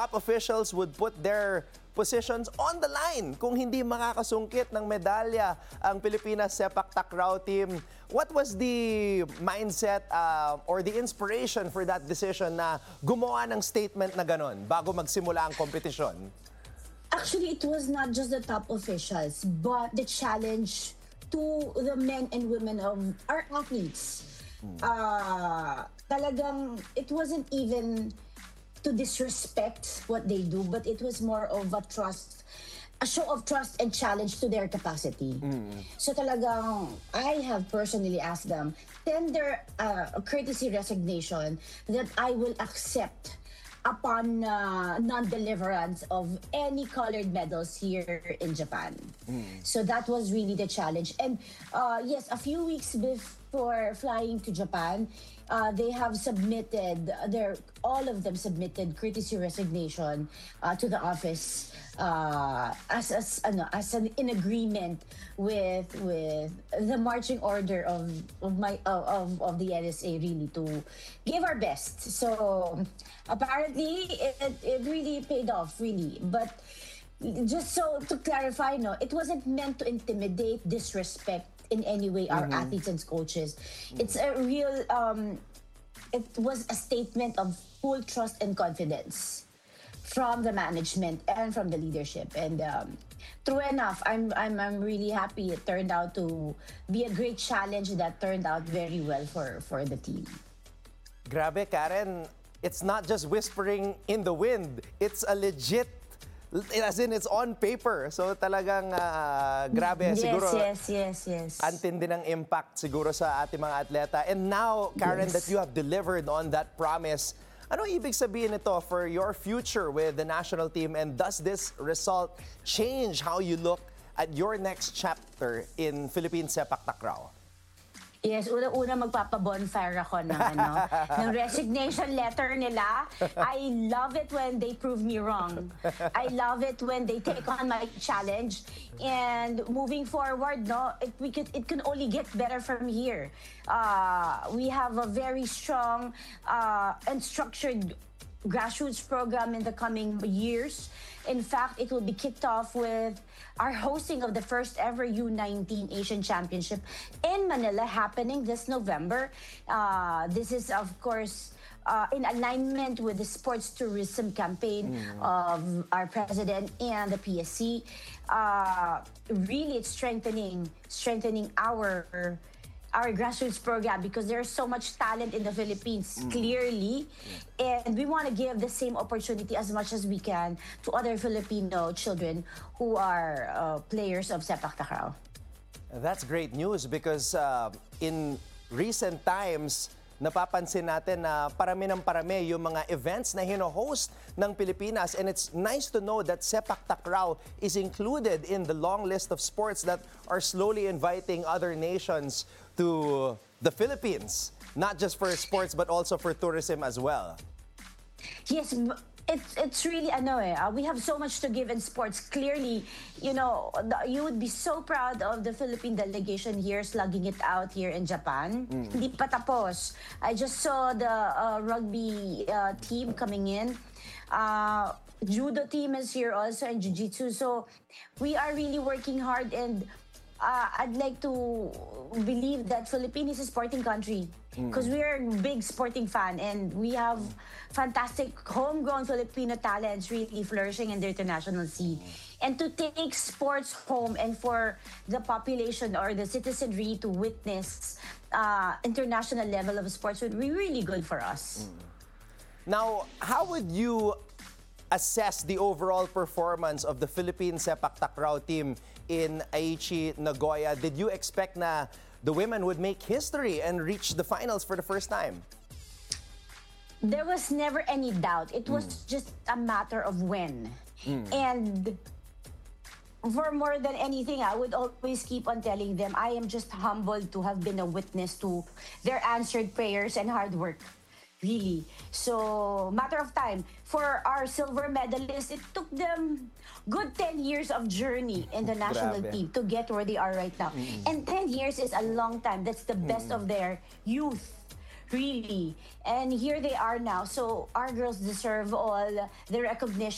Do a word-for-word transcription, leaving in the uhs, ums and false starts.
top officials would put their positions on the line kung hindi makakasungkit ng medalya ang Pilipinas Sepak Takraw team. What was the mindset uh, or the inspiration for that decision na gumawa ng statement na ganon bago magsimula ang kompetisyon? Actually, it was not just the top officials, but the challenge to the men and women of our athletes. Uh, talagang, it wasn't even to disrespect what they do, but it was more of a trust, a show of trust and challenge to their capacity. Mm. So talagang, I have personally asked them, tender uh, a courtesy resignation that I will accept upon uh, non-deliverance of any colored medals here in Japan. Mm. So that was really the challenge. And uh, yes, a few weeks before flying to Japan, uh, they have submitted, their, all of them submitted courtesy resignation uh, to the office uh, as, as, ano, as an, in agreement with with the marching order of of my of, of the N S A, really to give our best. So apparently it, it really paid off, really. But just so to clarify, no, it wasn't meant to intimidate, disrespect in any way our mm-hmm. athletes and coaches. Mm-hmm. It's a real um it was a statement of full trust and confidence from the management and from the leadership. And um, true enough, I'm, I'm I'm really happy it turned out to be a great challenge that turned out very well for, for the team. Grabe, Karen, it's not just whispering in the wind. It's a legit, as in it's on paper. So talagang uh, grabe. Yes, siguro, yes, yes, yes. Antindi ng impact siguro sa ating mga atleta. And now, Karen, yes. that you have delivered on that promise, ano ibig sabihin nito for your future with the national team, and does this result change how you look at your next chapter in Philippine Sepak Takraw? Yes, una-una magpapa-bonfire ako ng, ano, ng resignation letter nila. I love it when they prove me wrong. I love it when they take on my challenge. And moving forward, no, it, we could, it can only get better from here. Uh, we have a very strong uh, and structured grassroots program in the coming years. In fact, it will be kicked off with our hosting of the first ever U nineteen Asian Championship in Manila happening this November. Uh, this is, of course, uh, in alignment with the sports tourism campaign mm. of our president and the P S C. Uh, really, it's strengthening, strengthening our our grassroots program because there's so much talent in the Philippines, mm. clearly. Mm. And we want to give the same opportunity as much as we can to other Filipino children who are uh, players of Sepak Takraw. That's great news because uh, in recent times, napapansin natin na parami ng parami yung mga events na hino-host ng Pilipinas, and it's nice to know that Sepak Takraw is included in the long list of sports that are slowly inviting other nations to the Philippines, not just for sports but also for tourism as well. Yes, it's it's really ano eh. Uh, we have so much to give in sports. Clearly, you know, the, you would be so proud of the Philippine delegation here, slugging it out here in Japan. Mm. Hindi pa tapos. I just saw the uh, rugby uh, team coming in. Uh, judo team is here also, and jiu-jitsu. So we are really working hard, and uh, I'd like to believe that Philippines is a sporting country because mm. we're a big sporting fan, and we have fantastic homegrown Filipino talents really flourishing in the international scene. And to take sports home and for the population or the citizenry to witness uh, international level of sports would be really good for us. Mm. Now, how would you assess the overall performance of the Philippine Sepak Takraw team in Aichi, Nagoya? Did you expect na the women would make history and reach the finals for the first time? There was never any doubt. It was mm. just a matter of when. Mm. And for more than anything, I would always keep on telling them, I am just humbled to have been a witness to their answered prayers and hard work. Really. So, matter of time. For our silver medalists, it took them good ten years of journey in the national Grabe. team to get where they are right now. Mm. And ten years is a long time. That's the best mm. of their youth. really. And here they are now. So our girls deserve all the recognition